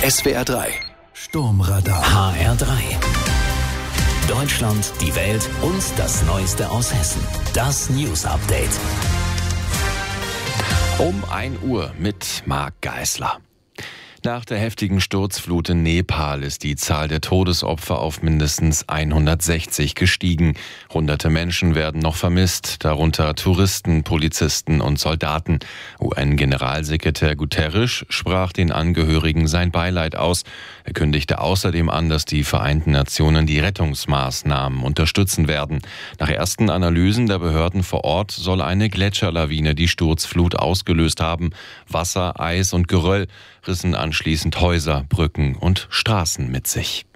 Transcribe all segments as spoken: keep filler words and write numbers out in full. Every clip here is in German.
S W R drei Sturmradar. H R drei. Deutschland, die Welt und das Neueste aus Hessen. Das News Update. Um ein Uhr mit Marc Geisler. Nach der heftigen Sturzflut in Nepal ist die Zahl der Todesopfer auf mindestens hundertsechzig gestiegen. Hunderte Menschen werden noch vermisst, darunter Touristen, Polizisten und Soldaten. U N-Generalsekretär Guterres sprach den Angehörigen sein Beileid aus. Er kündigte außerdem an, dass die Vereinten Nationen die Rettungsmaßnahmen unterstützen werden. Nach ersten Analysen der Behörden vor Ort soll eine Gletscherlawine die Sturzflut ausgelöst haben. Wasser, Eis und Geröll rissen anschließend Häuser, Brücken und Straßen mit sich.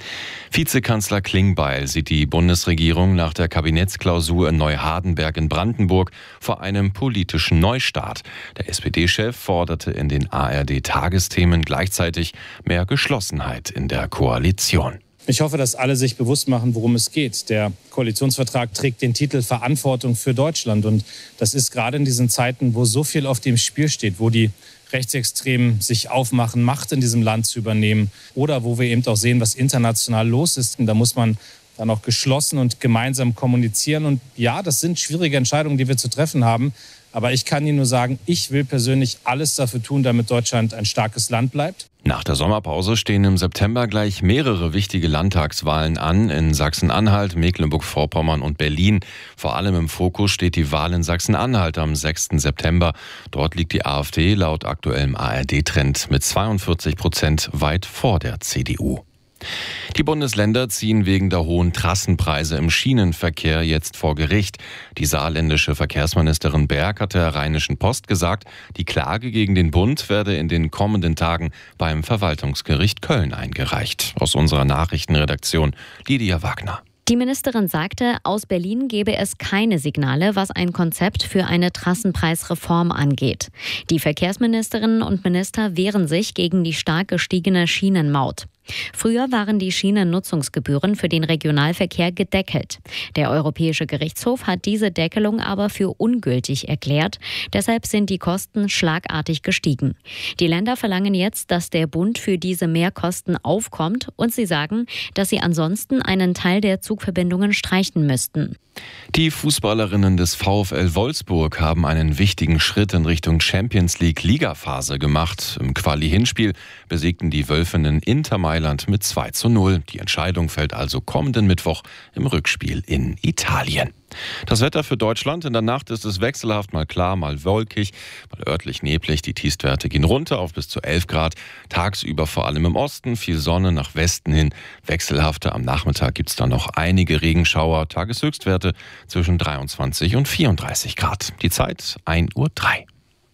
Vizekanzler Klingbeil sieht die Bundesregierung nach der Kabinettsklausur in Neuhardenberg in Brandenburg vor einem politischen Neustart. Der S P D-Chef forderte in den A R D-Tagesthemen gleichzeitig mehr Geschlossenheit in der Koalition. Ich hoffe, dass alle sich bewusst machen, worum es geht. Der Koalitionsvertrag trägt den Titel Verantwortung für Deutschland. Und das ist gerade in diesen Zeiten, wo so viel auf dem Spiel steht, wo die Rechtsextremen sich aufmachen, Macht in diesem Land zu übernehmen oder wo wir eben auch sehen, was international los ist. Und da muss man dann auch geschlossen und gemeinsam kommunizieren. Und ja, das sind schwierige Entscheidungen, die wir zu treffen haben. Aber ich kann Ihnen nur sagen, ich will persönlich alles dafür tun, damit Deutschland ein starkes Land bleibt. Nach der Sommerpause stehen im September gleich mehrere wichtige Landtagswahlen an in Sachsen-Anhalt, Mecklenburg-Vorpommern und Berlin. Vor allem im Fokus steht die Wahl in Sachsen-Anhalt am sechsten September. Dort liegt die AfD laut aktuellem A R D-Trend mit zweiundvierzig Prozent weit vor der C D U. Die Bundesländer ziehen wegen der hohen Trassenpreise im Schienenverkehr jetzt vor Gericht. Die saarländische Verkehrsministerin Berg hat der Rheinischen Post gesagt, die Klage gegen den Bund werde in den kommenden Tagen beim Verwaltungsgericht Köln eingereicht. Aus unserer Nachrichtenredaktion Lydia Wagner. Die Ministerin sagte, aus Berlin gebe es keine Signale, was ein Konzept für eine Trassenpreisreform angeht. Die Verkehrsministerinnen und Minister wehren sich gegen die stark gestiegene Schienenmaut. Früher waren die Schienennutzungsgebühren für den Regionalverkehr gedeckelt. Der Europäische Gerichtshof hat diese Deckelung aber für ungültig erklärt. Deshalb sind die Kosten schlagartig gestiegen. Die Länder verlangen jetzt, dass der Bund für diese Mehrkosten aufkommt und sie sagen, dass sie ansonsten einen Teil der Zugverbindungen streichen müssten. Die Fußballerinnen des VfL Wolfsburg haben einen wichtigen Schritt in Richtung Champions League Ligaphase gemacht. Im Quali-Hinspiel besiegten die Wölfinnen Inter Mailand mit zwei zu null. Die Entscheidung fällt also kommenden Mittwoch im Rückspiel in Italien. Das Wetter für Deutschland: In der Nacht ist es wechselhaft, mal klar, mal wolkig, mal örtlich neblig. Die Tiefstwerte gehen runter auf bis zu elf Grad. Tagsüber vor allem im Osten, viel Sonne, nach Westen hin wechselhafter. Am Nachmittag gibt es dann noch einige Regenschauer. Tageshöchstwerte zwischen dreiundzwanzig und vierunddreißig Grad. Die Zeit ein Uhr drei.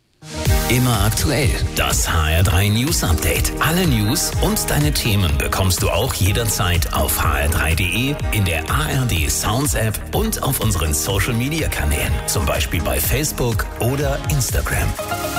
Immer aktuell, das H R drei News Update. Alle News und deine Themen bekommst du auch jederzeit auf h r drei punkt d e, in der A R D Sounds App und auf unseren Social Media Kanälen, zum Beispiel bei Facebook oder Instagram.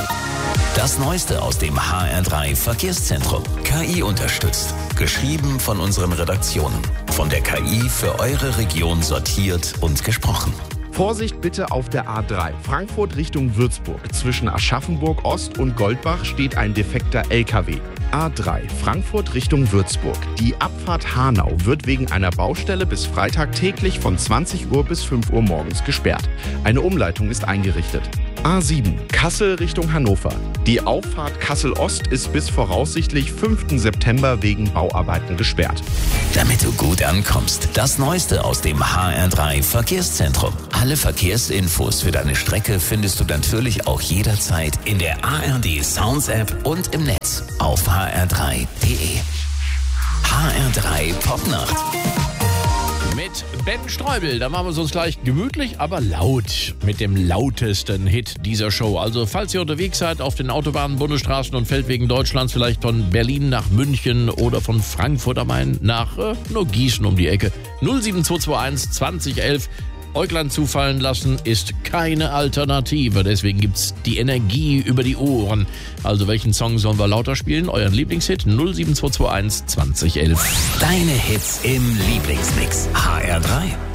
Das Neueste aus dem H R drei Verkehrszentrum. K I unterstützt. Geschrieben von unseren Redaktionen. Von der K I für eure Region sortiert und gesprochen. Vorsicht bitte auf der A drei. Frankfurt Richtung Würzburg. Zwischen Aschaffenburg Ost und Goldbach steht ein defekter L K W. A drei. Frankfurt Richtung Würzburg. Die Abfahrt Hanau wird wegen einer Baustelle bis Freitag täglich von zwanzig Uhr bis fünf Uhr morgens gesperrt. Eine Umleitung ist eingerichtet. A sieben. Kassel Richtung Hannover. Die Auffahrt Kassel Ost ist bis voraussichtlich fünften September wegen Bauarbeiten gesperrt. Damit du gut ankommst, das Neueste aus dem H R drei Verkehrszentrum. Alle Verkehrsinfos für deine Strecke findest du natürlich auch jederzeit in der A R D Sounds App und im Netz auf h r drei punkt d e. H R drei Popnacht. Mit Ben Streubel, da machen wir es uns gleich gemütlich, aber laut. Mit dem lautesten Hit dieser Show. Also falls ihr unterwegs seid auf den Autobahnen, Bundesstraßen und Feldwegen Deutschlands, vielleicht von Berlin nach München oder von Frankfurt am Main nach äh, nur Gießen um die Ecke. null sieben zwei zwei eins zwanzig elf. Äuglein zufallen lassen ist keine Alternative. Deswegen gibt's die Energie über die Ohren. Also welchen Song sollen wir lauter spielen? Euren Lieblingshit null sieben zwei zwei eins zwanzig elf. Deine Hits im Lieblingsmix. H R drei.